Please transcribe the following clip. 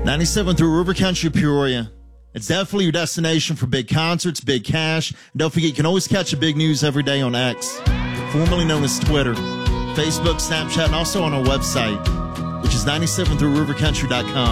97 through River Country, Peoria. It's definitely your destination for big concerts, big cash. And don't forget, you can always catch the big news every day on X, formerly known as Twitter, Facebook, Snapchat, and also on our website, which is 97throughrivercountry.com.